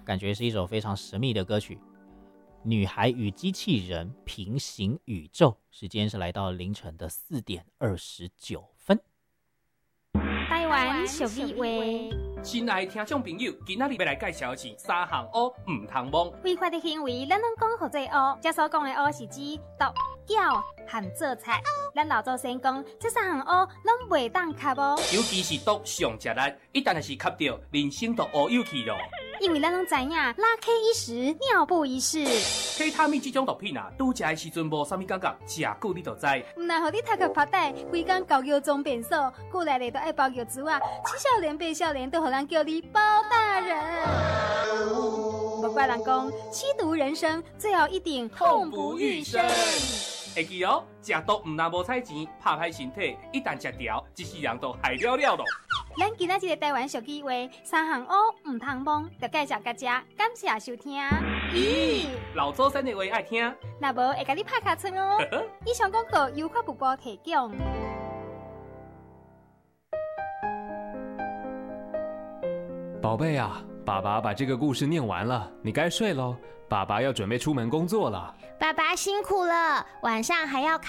感觉是一首非常神秘的歌曲。女孩与机器人平行宇宙，时间是来到凌晨的4点29分。 台湾俗语话， 亲爱的听众朋友，今仔日要来介绍的是三项乌唔通摸。 违法的行为，咱拢讲何做乌？这所讲的乌是指毒、搅和做菜。咱老祖先讲，这三项乌拢袂当吸哦。 尤其是毒上食力，一旦是吸到，人生都乌有去咯。 因为咱拢知影，拉 K 一时，尿布一世。 K 他命这种毒品啊，拄食的时阵无啥物感觉，食久你就知。 唔然互你读个拍带，规工搞药装变数，过来咧都爱包药珠啊，7少年8少年都互人叫你包大人。不怪人讲，吸毒人生最好一定痛不欲生。 会记哦，食毒唔但无彩钱，拍歹身体，一旦食掉，一世人都害了了咯。 咱今仔日的台湾俗语话，三项乌唔通摸，就介绍大家，感谢收听。 咦，老祖先的话爱听， 若无会甲你拍卡村哦。以上广告由发布部提供。 宝贝啊，爸爸把这个故事念完了，你该睡喽。爸爸要准备出门工作了。 爸爸辛苦了，晚上还要